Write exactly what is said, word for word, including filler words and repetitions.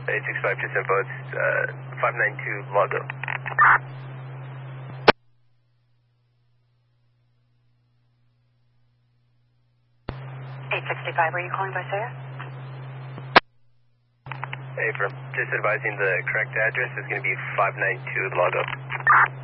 eight six five, just info, it's uh, five nine two Lago. eight sixty-five, were you calling by Saya? Hey, from just advising the correct address is going to be five nine two Lago.